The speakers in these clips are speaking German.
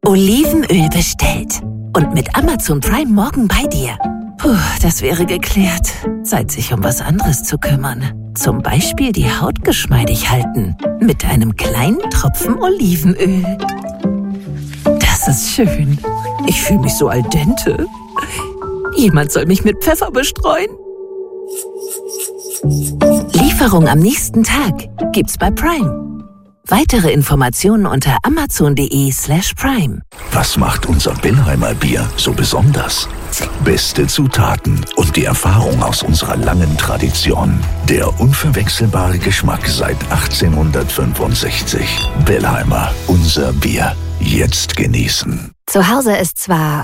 Olivenöl bestellt. Und mit Amazon Prime morgen bei dir. Puh, das wäre geklärt. Zeit, sich um was anderes zu kümmern. Zum Beispiel die Haut geschmeidig halten. Mit einem kleinen Tropfen Olivenöl. Das ist schön. Ich fühle mich so al dente. Jemand soll mich mit Pfeffer bestreuen. Lieferung am nächsten Tag gibt's bei Prime. Weitere Informationen unter amazon.de/prime. Was macht unser Bellheimer Bier so besonders? Beste Zutaten und die Erfahrung aus unserer langen Tradition. Der unverwechselbare Geschmack seit 1865. Bellheimer, unser Bier. Jetzt genießen. Zu Hause ist zwar...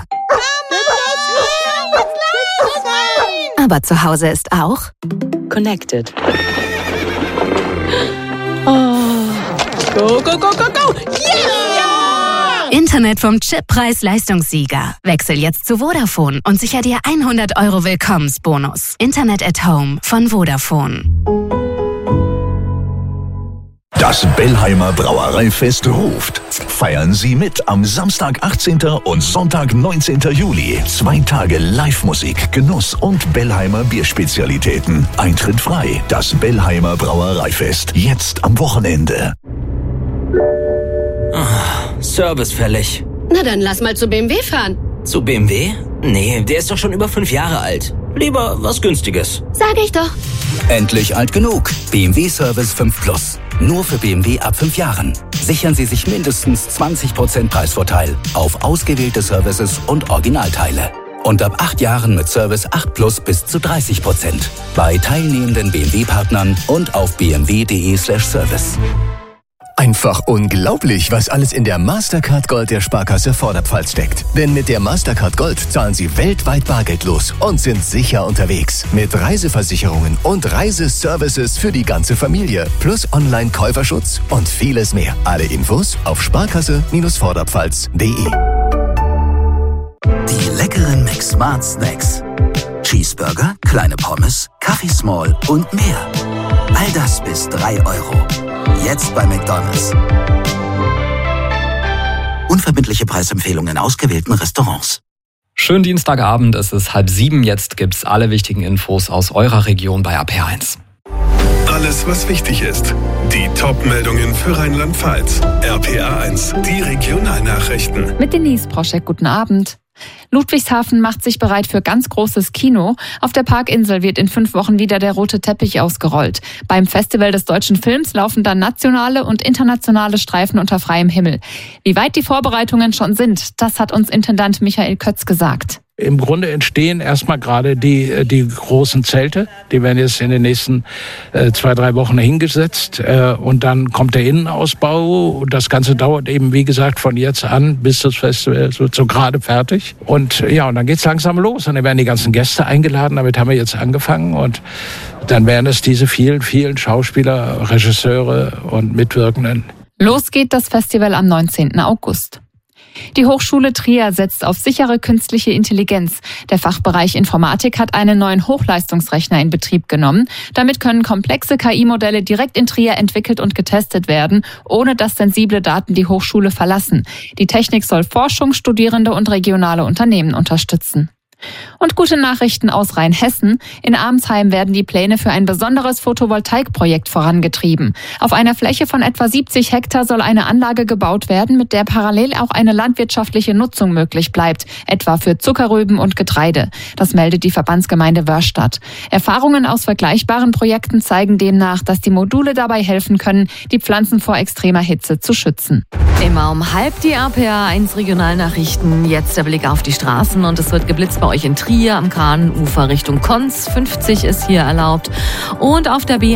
Aber zu Hause ist auch... Connected. Oh. Go, go, go, go, go! Yeah! Internet vom Chip Preis-Leistungssieger. Wechsel jetzt zu Vodafone und sicher dir 100 € Willkommensbonus. Internet at Home von Vodafone. Das Bellheimer Brauereifest ruft. Feiern Sie mit am Samstag 18. und Sonntag 19. Juli. 2 Tage Live-Musik, Genuss und Bellheimer Bierspezialitäten. Eintritt frei. Das Bellheimer Brauereifest. Jetzt am Wochenende. Service fällig. Na dann lass mal zu BMW fahren. Zu BMW? Nee, der ist doch schon über 5 Jahre alt. Lieber was Günstiges. Sag ich doch. Endlich alt genug. BMW Service 5 Plus. Nur für BMW ab 5 Jahren. Sichern Sie sich mindestens 20% Preisvorteil auf ausgewählte Services und Originalteile. Und ab 8 Jahren mit Service 8 Plus bis zu 30%. Bei teilnehmenden BMW-Partnern und auf bmw.de/service. Einfach unglaublich, was alles in der Mastercard Gold der Sparkasse Vorderpfalz steckt. Denn mit der Mastercard Gold zahlen Sie weltweit bargeldlos und sind sicher unterwegs. Mit Reiseversicherungen und Reiseservices für die ganze Familie. Plus Online-Käuferschutz und vieles mehr. Alle Infos auf sparkasse-vorderpfalz.de. Die leckeren McSmart Snacks. Cheeseburger, kleine Pommes, Kaffee Small und mehr. All das bis 3 €. Jetzt bei McDonald's. Unverbindliche Preisempfehlungen in ausgewählten Restaurants. Schönen Dienstagabend, es ist 6:30. Jetzt gibt's alle wichtigen Infos aus eurer Region bei RPR1. Alles, was wichtig ist. Die Top-Meldungen für Rheinland-Pfalz. RPR1, die Regionalnachrichten. Mit Denise Proschek, guten Abend. Ludwigshafen macht sich bereit für ganz großes Kino. Auf der Parkinsel wird in 5 Wochen wieder der rote Teppich ausgerollt. Beim Festival des deutschen Films laufen dann nationale und internationale Streifen unter freiem Himmel. Wie weit die Vorbereitungen schon sind, das hat uns Intendant Michael Kötz gesagt. Im Grunde entstehen erstmal gerade die großen Zelte. Die werden jetzt in den nächsten 2-3 Wochen hingesetzt. Und dann kommt der Innenausbau. Das Ganze dauert eben, wie gesagt, von jetzt an bis das Festival so gerade fertig. Und ja, und dann geht's langsam los. Und dann werden die ganzen Gäste eingeladen. Damit haben wir jetzt angefangen. Und dann werden es diese vielen, vielen Schauspieler, Regisseure und Mitwirkenden. Los geht das Festival am 19. August. Die Hochschule Trier setzt auf sichere künstliche Intelligenz. Der Fachbereich Informatik hat einen neuen Hochleistungsrechner in Betrieb genommen. Damit können komplexe KI-Modelle direkt in Trier entwickelt und getestet werden, ohne dass sensible Daten die Hochschule verlassen. Die Technik soll Forschung, Studierende und regionale Unternehmen unterstützen. Und gute Nachrichten aus Rheinhessen. In Arnsheim werden die Pläne für ein besonderes Photovoltaikprojekt vorangetrieben. Auf einer Fläche von etwa 70 Hektar soll eine Anlage gebaut werden, mit der parallel auch eine landwirtschaftliche Nutzung möglich bleibt, etwa für Zuckerrüben und Getreide. Das meldet die Verbandsgemeinde Wörstadt. Erfahrungen aus vergleichbaren Projekten zeigen demnach, dass die Module dabei helfen können, die Pflanzen vor extremer Hitze zu schützen. Immer um 12:30 die RPR1 Regionalnachrichten. Jetzt der Blick auf die Straßen und es wird geblitzt bei euch in Trier am Kahnufer Richtung Konz. 50 ist hier erlaubt. Und auf der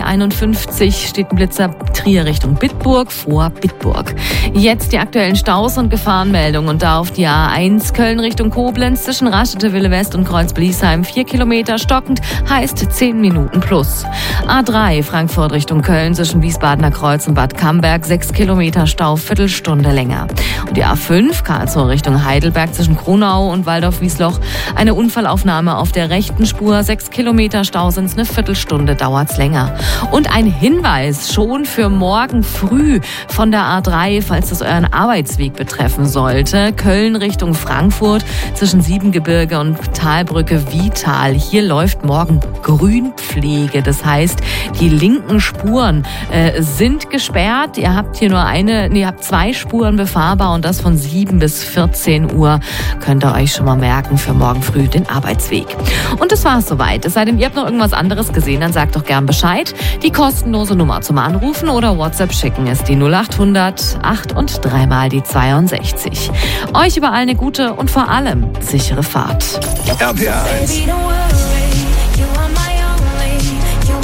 B51 steht ein Blitzer Trier Richtung Bitburg vor Bitburg. Jetzt die aktuellen Staus und Gefahrenmeldungen. Und da auf die A1 Köln Richtung Koblenz zwischen Raschete-Wille West und Kreuz-Bliesheim 4 Kilometer stockend, heißt 10 Minuten plus. A3 Frankfurt Richtung Köln zwischen Wiesbadener Kreuz und Bad Camberg 6 Kilometer Stau, Viertelstunde. Stunde länger. Und die A5 Karlsruhe Richtung Heidelberg zwischen Kronau und Waldorf-Wiesloch. Eine Unfallaufnahme auf der rechten Spur. 6 Kilometer Stau sind's, eine Viertelstunde dauert's länger. Und ein Hinweis schon für morgen früh von der A3, falls das euren Arbeitsweg betreffen sollte. Köln Richtung Frankfurt zwischen Siebengebirge und Talbrücke Vital. Hier läuft morgen Grünpflege. Das heißt, die linken Spuren sind gesperrt. Ihr habt hier ihr habt 2 Spuren befahrbar und das von 7 bis 14 Uhr. Könnt ihr euch schon mal merken für morgen früh den Arbeitsweg. Und das war's soweit. Es sei denn, ihr habt noch irgendwas anderes gesehen, dann sagt doch gern Bescheid. Die kostenlose Nummer zum Anrufen oder WhatsApp schicken ist die 0800 8 und 3 mal die 62. Euch überall eine gute und vor allem sichere Fahrt. RPA 1.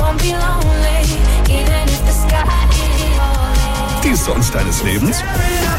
Die Songs deines Lebens?